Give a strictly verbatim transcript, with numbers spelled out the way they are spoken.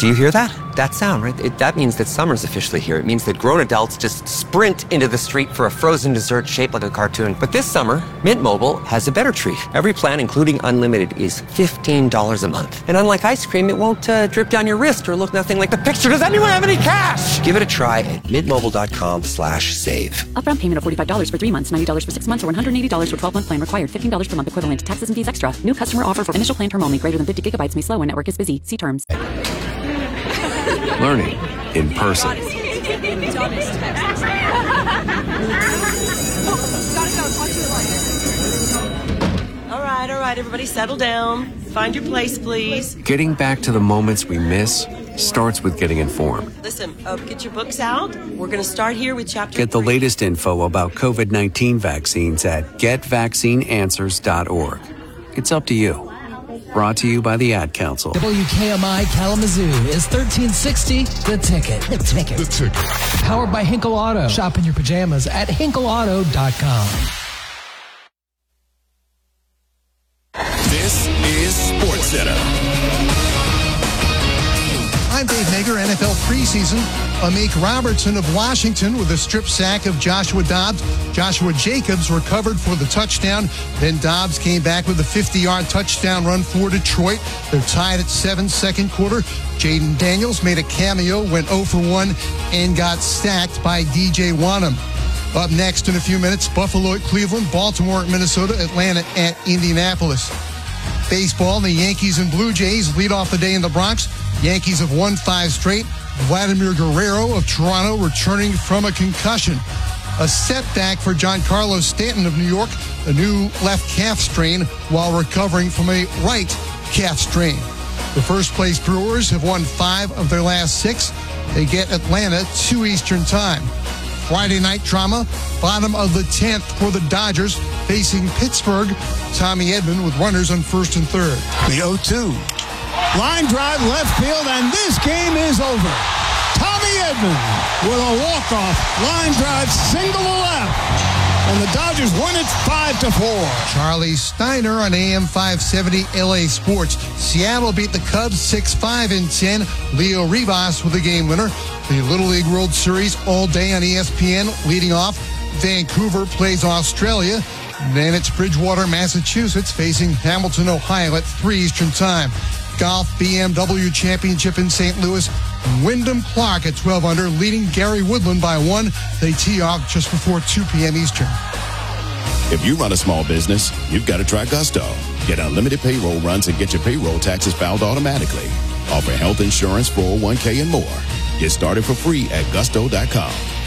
Do you hear that? That sound, right? It, that means that summer's officially here. It means that grown adults just sprint into the street for a frozen dessert shaped like a cartoon. But this summer, Mint Mobile has a better treat. Every plan, including unlimited, is fifteen dollars a month. And unlike ice cream, it won't uh, drip down your wrist or look nothing like the picture. Does anyone have any cash? Give it a try at mintmobile.com slash save. Upfront payment of forty-five dollars for three months, ninety dollars for six months, or one hundred eighty dollars for twelve-month plan required. fifteen dollars per month equivalent to taxes and fees extra. New customer offer for initial plan term only. Greater than fifty gigabytes may slow when network is busy. See terms. Learning in person. All right, all right, everybody settle down. Find your place, please. Getting back to the moments we miss starts with getting informed. Listen, uh, get your books out. We're going to start here with chapter Get the three. latest info about covid nineteen vaccines at get vaccine answers dot org. It's up to you. Brought to you by the Ad Council. W K M I Kalamazoo is thirteen sixty The Ticket. The Ticket. The Ticket. Powered by Hinkle Auto. Shop in your pajamas at hinkle auto dot com. This is SportsCenter. I'm Dave Nager, N F L preseason. Amik Robertson of Washington with a strip sack of Joshua Dobbs. Joshua Jacobs recovered for the touchdown. Then Dobbs came back with a fifty-yard touchdown run for Detroit. They're tied at seven, second quarter. Jaden Daniels made a cameo, went zero for one, and got sacked by D J Wanham. Up next in a few minutes, Buffalo at Cleveland, Baltimore at Minnesota, Atlanta at Indianapolis. Baseball, the Yankees and Blue Jays lead off the day in the Bronx. Yankees have won five straight. Vladimir Guerrero of Toronto returning from a concussion. A setback for Giancarlo Stanton of New York, a new left calf strain while recovering from a right calf strain. The first place Brewers have won five of their last six. They get Atlanta two Eastern time. Friday night drama, bottom of the tenth for the Dodgers facing Pittsburgh. Tommy Edman with runners on first and third. The oh two. Line drive left field, and this game is over. Tommy Edman with a walk-off line drive single to left. And the Dodgers win it five to four. Charlie Steiner on A M five seventy L A Sports. Seattle beat the Cubs six five in ten. Leo Rivas with the game winner. The Little League World Series all day on E S P N. Leading off, Vancouver plays Australia. Then it's Bridgewater, Massachusetts facing Hamilton, Ohio at three Eastern time. Golf B M W Championship in Saint Louis. Wyndham Clark at twelve under, leading Gary Woodland by one. They tee off just before two p.m. Eastern. If you run a small business, you've got to try Gusto. Get unlimited payroll runs and get your payroll taxes filed automatically. Offer health insurance, four oh one k, and more. Get started for free at gusto dot com.